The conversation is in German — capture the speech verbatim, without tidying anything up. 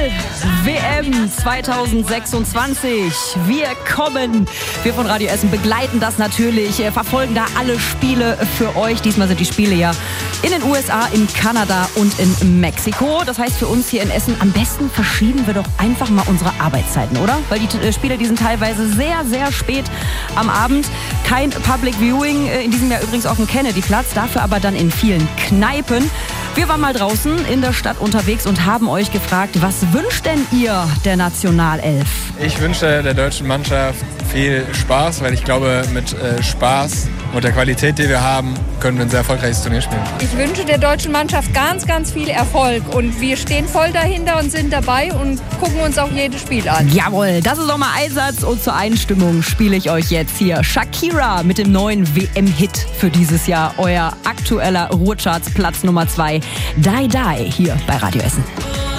W M zweitausendsechsundzwanzig. Wir kommen. Wir von Radio Essen begleiten das natürlich, verfolgen da alle Spiele für euch. Diesmal sind die Spiele ja in den U S A, in Kanada und in Mexiko. Das heißt für uns hier in Essen, am besten verschieben wir doch einfach mal unsere Arbeitszeiten, oder? Weil die Spiele, die sind teilweise sehr, sehr spät am Abend. Kein Public Viewing, in diesem Jahr übrigens auf dem Kennedy-Platz, dafür aber dann in vielen Kneipen. Wir waren mal draußen in der Stadt unterwegs und haben euch gefragt, was wünscht denn ihr der Nationalelf? Ich wünsche der deutschen Mannschaft viel Spaß, weil ich glaube, mit äh, Spaß und der Qualität, die wir haben, können wir ein sehr erfolgreiches Turnier spielen. Ich wünsche der deutschen Mannschaft ganz, ganz viel Erfolg und wir stehen voll dahinter und sind dabei und gucken uns auch jedes Spiel an. Jawohl, das ist auch mal Einsatz und zur Einstimmung spiele ich euch jetzt hier Shakira mit dem neuen W M-Hit für dieses Jahr. Euer aktueller Ruhrcharts Platz Nummer zwei, Die Die, hier bei Radio Essen.